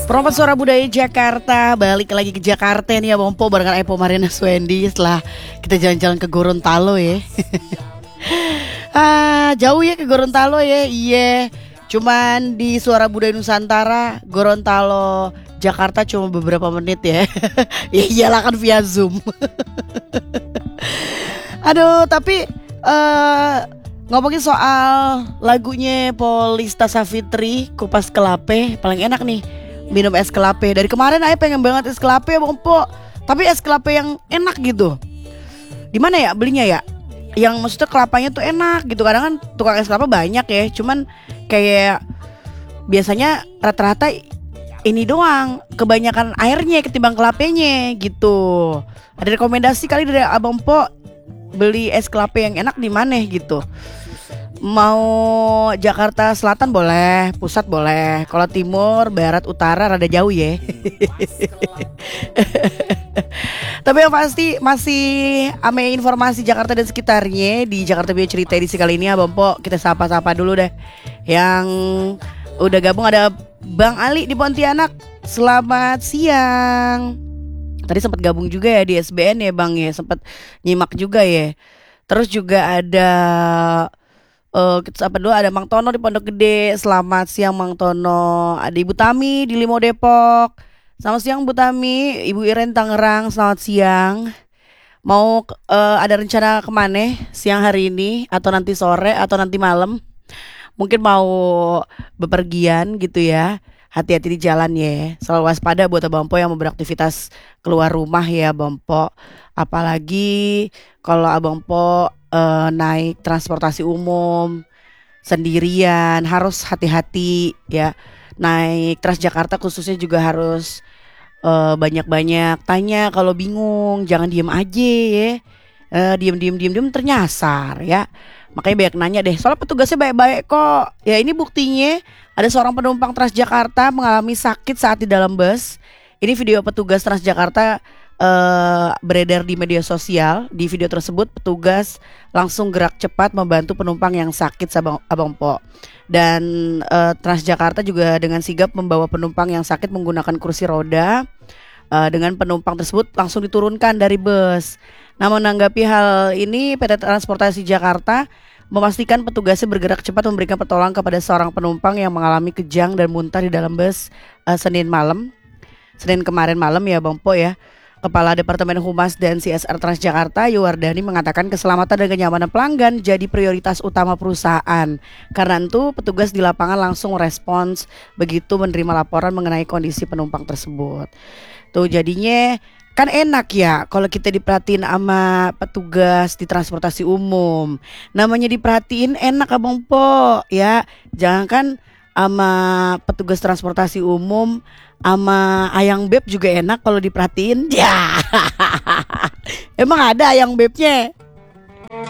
Perompak Suara Budaya Jakarta balik lagi ke Jakarta nih ya Bompo barengan Epo Marina Swendi setelah kita jalan-jalan ke Gorontalo ya. Jauh ya ke Gorontalo ya. Iya. Cuman di Suara Budaya Nusantara Gorontalo Jakarta cuma beberapa menit ya. Ya iyalah kan via Zoom. Aduh, tapi ngomongin soal lagunya Polista Savitri, Kupas Kelape, paling enak nih minum es kelape. Dari kemarin Ayah pengen banget es kelape ya Bompo, tapi es kelape yang enak gitu. Di mana ya belinya ya? Yang maksudnya kelapanya tuh enak gitu. Kadang kan tukang es kelapa banyak ya, cuman kayak biasanya rata-rata ini doang, kebanyakan airnya ketimbang kelapenya gitu. Ada rekomendasi kali dari Abang Po beli es kelape yang enak di mana gitu? Mau Jakarta Selatan boleh, pusat boleh. Kalau timur, barat, utara rada jauh ya. Tapi yang pasti masih ame informasi Jakarta dan sekitarnya di Jakarta Bio Cerita edisi kali ini Abang Po. Kita sapa-sapa dulu deh. Yang udah gabung ada Bang Ali di Pontianak. Selamat siang. Tadi sempat gabung juga ya di SBN ya Bang ya, sempat nyimak juga ya. Terus juga ada kita sapa dulu ada Mang Tono di Pondok Gede. Selamat siang Mang Tono. Ada Ibu Tami di Limo Depok. Selamat siang Bu Tami. Ibu Iren Tangerang. Selamat siang. Mau ada rencana kemana siang hari ini atau nanti sore atau nanti malam? Mungkin mau bepergian gitu ya. Hati-hati di jalan ya. Selalu waspada buat Abang Po yang mau beraktivitas keluar rumah ya Abang Po. Apalagi kalau Abang Po naik transportasi umum sendirian harus hati-hati ya. Naik Transjakarta khususnya juga harus banyak-banyak tanya kalau bingung, jangan diem aja ya. Diem ternyasar ya. Makanya banyak nanya deh. Soalnya petugasnya baik-baik kok. Ya ini buktinya ada seorang penumpang Transjakarta mengalami sakit saat di dalam bus. Ini video petugas Transjakarta beredar di media sosial. Di video tersebut petugas langsung gerak cepat membantu penumpang yang sakit Abang Po. Dan Transjakarta juga dengan sigap membawa penumpang yang sakit menggunakan kursi roda. Dengan penumpang tersebut langsung diturunkan dari bus. Namun menanggapi hal ini PT Transportasi Jakarta memastikan petugasnya bergerak cepat memberikan pertolongan kepada seorang penumpang yang mengalami kejang dan muntah di dalam bus Senin kemarin malam ya Bang Po ya. Kepala Departemen Humas dan CSR Transjakarta Yuwardani mengatakan keselamatan dan kenyamanan pelanggan jadi prioritas utama perusahaan. Karena itu petugas di lapangan langsung merespons begitu menerima laporan mengenai kondisi penumpang tersebut. Tuh jadinya kan enak ya kalau kita diperhatiin sama petugas di transportasi umum. Namanya diperhatiin enak Abang Po ya. Jangan kan sama petugas transportasi umum sama ayang beb juga enak kalau diperhatiin. Ya. Emang ada ayang bebnya?